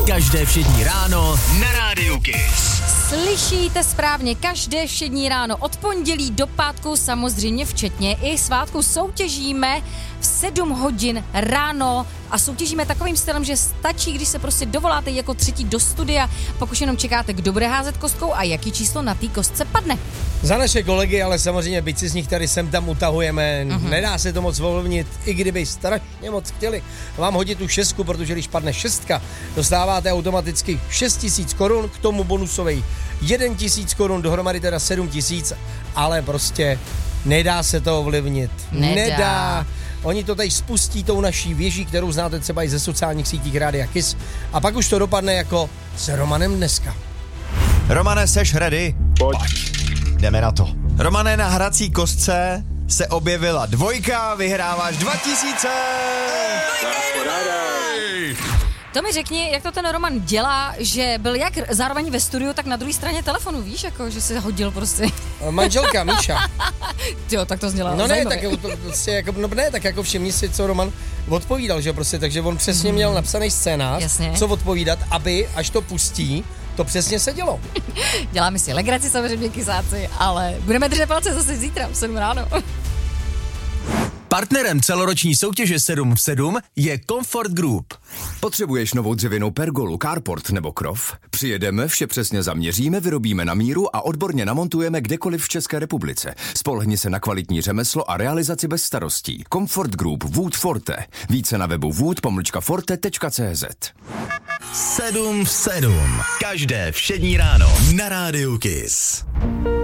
Každé všední ráno na Rádiu Kiss. Slyšíte správně, každé všední ráno od pondělí do pátku, samozřejmě včetně i svátku, soutěžíme v 7 hodin ráno a soutěžíme takovým stylem, že stačí, když se prostě dovoláte jako třetí do studia, pak už jenom čekáte, kdo bude házet kostkou a jaký číslo na té kostce padne. Za naše kolegy, ale samozřejmě byť si z nich tady sem tam utahujeme, nedá se to moc ovlivnit, i kdyby strašně moc chtěli vám hodit tu 6, protože když padne 6, dostáváte automaticky 6 000 korun, k tomu bonusovej 1 000 korun, dohromady teda 7 000, ale prostě nedá se to ovlivnit. Nedá. Oni to tady spustí tou naší věží, kterou znáte třeba i ze sociálních sítích Rádia Kiss, a pak už to dopadne jako s Romanem dneska. Romane, seš ready? Pojď. Jdeme na to. Romane, na hrací kostce se objevila 2, vyhráváš 2000! To mi řekni, jak to ten Roman dělá, že byl jak zároveň ve studiu, tak na druhé straně telefonu, víš, jako, že se hodil prostě. Manželka Míša. Jo, tak to zněla No zajímavě. ne, tak to prostě jako, tak jako všimni si, co Roman odpovídal, že prostě, takže on přesně měl napsaný scénář, Jasně. co odpovídat, aby až to pustí, to přesně se dělo. Děláme si legraci samozřejmě, kysáci, ale budeme držet palce zase zítra v 7 ráno. Partnerem celoroční soutěže 7 v 7 je Comfort Group. Potřebuješ novou dřevěnou pergolu, carport nebo krov? Přijedeme, vše přesně zaměříme, vyrobíme na míru a odborně namontujeme kdekoliv v České republice. Spolehni se na kvalitní řemeslo a realizaci bez starostí. Comfort Group Wood Forte. Více na webu wood-forte.cz. 7 v 7. Každé všední ráno na Rádiu Kiss.